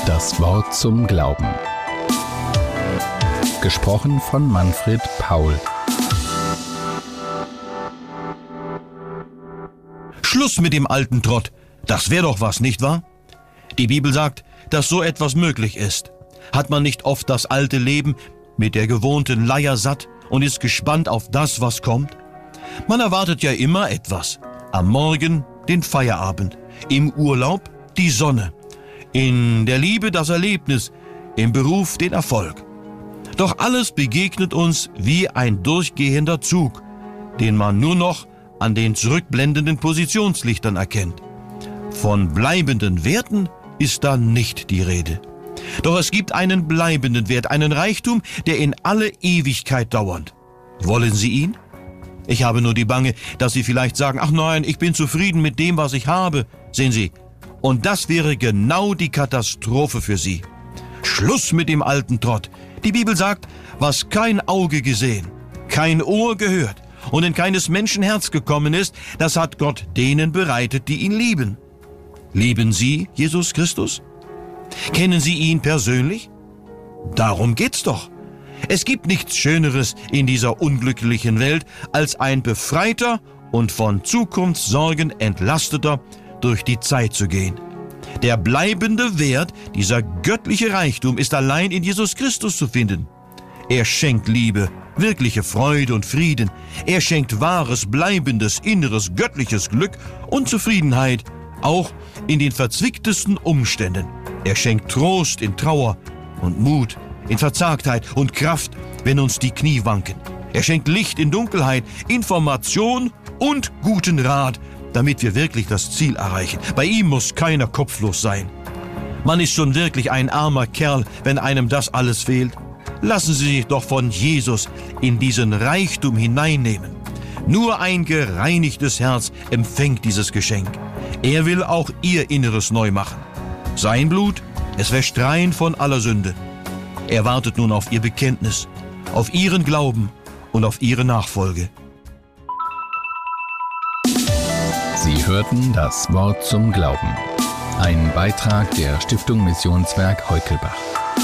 Das Wort zum Glauben. Gesprochen von Manfred Paul. Schluss mit dem alten Trott. Das wäre doch was, nicht wahr? Die Bibel sagt, dass so etwas möglich ist. Hat man nicht oft das alte Leben mit der gewohnten Leier satt und ist gespannt auf das, was kommt? Man erwartet ja immer etwas. Am Morgen den Feierabend, im Urlaub die Sonne, in der Liebe das Erlebnis, im Beruf den Erfolg. Doch alles begegnet uns wie ein durchgehender Zug, den man nur noch an den zurückblendenden Positionslichtern erkennt. Von bleibenden Werten ist da nicht die Rede. Doch es gibt einen bleibenden Wert, einen Reichtum, der in alle Ewigkeit dauert. Wollen Sie ihn? Ich habe nur die Bange, dass Sie vielleicht sagen, ach nein, ich bin zufrieden mit dem, was ich habe. Sehen Sie, und das wäre genau die Katastrophe für Sie. Schluss mit dem alten Trott. Die Bibel sagt, was kein Auge gesehen, kein Ohr gehört und in keines Menschen Herz gekommen ist, das hat Gott denen bereitet, die ihn lieben. Lieben Sie Jesus Christus? Kennen Sie ihn persönlich? Darum geht's doch. Es gibt nichts Schöneres in dieser unglücklichen Welt, als ein befreiter und von Zukunftssorgen entlasteter durch die Zeit zu gehen. Der bleibende Wert, dieser göttliche Reichtum, ist allein in Jesus Christus zu finden. Er schenkt Liebe, wirkliche Freude und Frieden. Er schenkt wahres, bleibendes, inneres, göttliches Glück und Zufriedenheit, auch in den verzwicktesten Umständen. Er schenkt Trost in Trauer und Mut in Verzagtheit und Kraft, wenn uns die Knie wanken. Er schenkt Licht in Dunkelheit, Information und guten Rat, damit wir wirklich das Ziel erreichen. Bei ihm muss keiner kopflos sein. Man ist schon wirklich ein armer Kerl, wenn einem das alles fehlt. Lassen Sie sich doch von Jesus in diesen Reichtum hineinnehmen. Nur ein gereinigtes Herz empfängt dieses Geschenk. Er will auch Ihr Inneres neu machen. Sein Blut, es wäscht rein von aller Sünde. Er wartet nun auf Ihr Bekenntnis, auf Ihren Glauben und auf Ihre Nachfolge. Sie hörten das Wort zum Glauben. Ein Beitrag der Stiftung Missionswerk Heukelbach.